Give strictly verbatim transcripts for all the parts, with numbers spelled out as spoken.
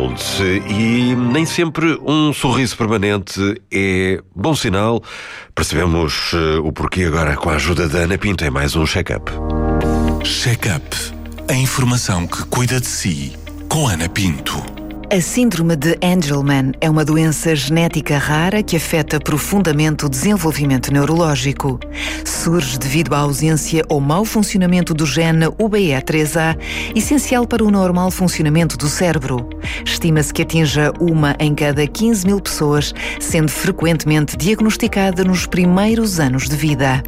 mundo e nem sempre um sorriso permanente é bom sinal. Percebemos uh, o porquê agora com a ajuda da Ana Pinto em mais um check-up. Check-up. A informação que cuida de si com Ana Pinto. A síndrome de Angelman é uma doença genética rara que afeta profundamente o desenvolvimento neurológico. Surge devido à ausência ou mau funcionamento do gene U B E três A, essencial para o normal funcionamento do cérebro. Estima-se que atinja uma em cada quinze mil pessoas, sendo frequentemente diagnosticada nos primeiros anos de vida.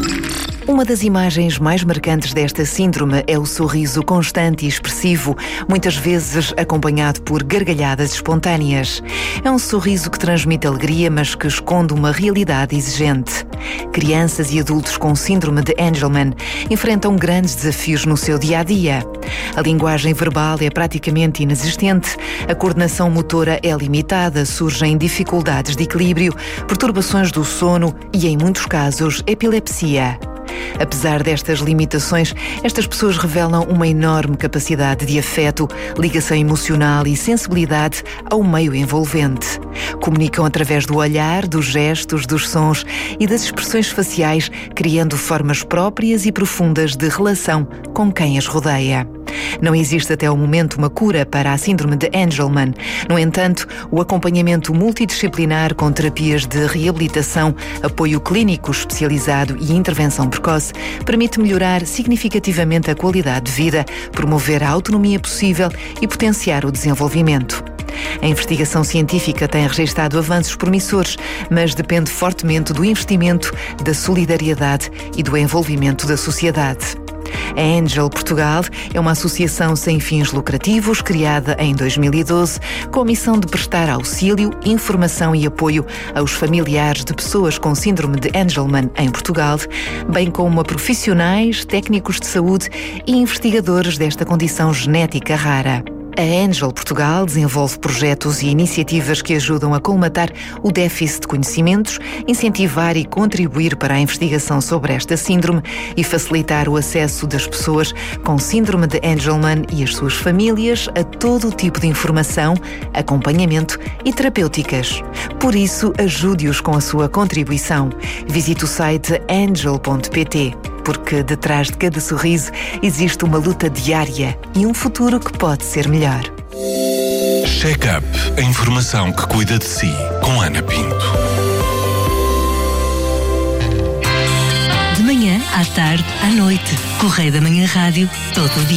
Uma das imagens mais marcantes desta síndrome é o sorriso constante e expressivo, muitas vezes acompanhado por gargalhadas espontâneas. É um sorriso que transmite alegria, mas que esconde uma realidade exigente. Crianças e adultos com síndrome de Angelman enfrentam grandes desafios no seu dia-a-dia. A linguagem verbal é praticamente inexistente, a coordenação motora é limitada, surgem dificuldades de equilíbrio, perturbações do sono e, em muitos casos, epilepsia. Apesar destas limitações, estas pessoas revelam uma enorme capacidade de afeto, ligação emocional e sensibilidade ao meio envolvente. Comunicam através do olhar, dos gestos, dos sons e das expressões faciais, criando formas próprias e profundas de relação com quem as rodeia. Não existe até o momento uma cura para a síndrome de Angelman. No entanto, o acompanhamento multidisciplinar com terapias de reabilitação, apoio clínico especializado e intervenção precoce permite melhorar significativamente a qualidade de vida, promover a autonomia possível e potenciar o desenvolvimento. A investigação científica tem registrado avanços promissores, mas depende fortemente do investimento, da solidariedade e do envolvimento da sociedade. A Angel Portugal é uma associação sem fins lucrativos criada em dois mil e doze com a missão de prestar auxílio, informação e apoio aos familiares de pessoas com síndrome de Angelman em Portugal, bem como a profissionais, técnicos de saúde e investigadores desta condição genética rara. A Angel Portugal desenvolve projetos e iniciativas que ajudam a colmatar o déficit de conhecimentos, incentivar e contribuir para a investigação sobre esta síndrome e facilitar o acesso das pessoas com síndrome de Angelman e as suas famílias a todo o tipo de informação, acompanhamento e terapêuticas. Por isso, ajude-os com a sua contribuição. Visite o site angel ponto pt. Porque detrás de cada sorriso existe uma luta diária e um futuro que pode ser melhor. Check-up. A informação que cuida de si com Ana Pinto. De manhã, à tarde, à noite. Correio da Manhã Rádio, todo o dia.